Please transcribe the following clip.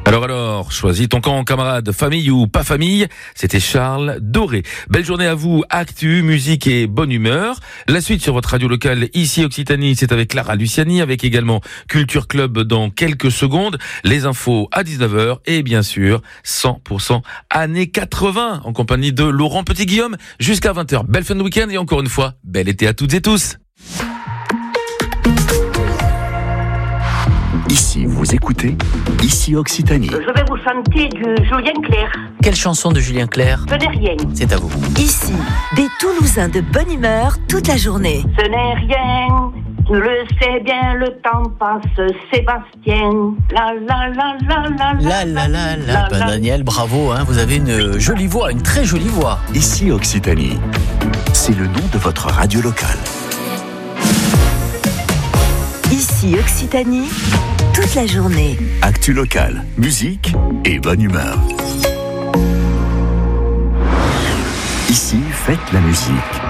Alors, choisis ton camp, camarade, famille ou pas famille. C'était Charles Doré. Belle journée à vous, actu, musique et bonne humeur. La suite sur votre radio locale, ici Occitanie, c'est avec Clara Luciani, avec également Culture Club dans quelques secondes. Les infos à 19h et bien sûr, 100% années 80 en compagnie de Laurent Petit-Guillaume jusqu'à 20h. Belle fin de week-end et encore une fois, bel été à toutes et tous. Ici, vous écoutez, ici Occitanie. Je vais vous chanter du Julien Clerc. Quelle chanson de Julien Clerc? Ce n'est rien. C'est à vous. Ici, des Toulousains de bonne humeur toute la journée. Ce n'est rien. Tu le sais bien, le temps passe, Sébastien. La la la la la La la la la. Ben, Daniel, bravo, hein, vous avez une jolie voix, une très jolie voix. Ici Occitanie, c'est le nom de votre radio locale. Ici Occitanie, toute la journée. Actu locale, musique et bonne humeur. Ici, faites la musique.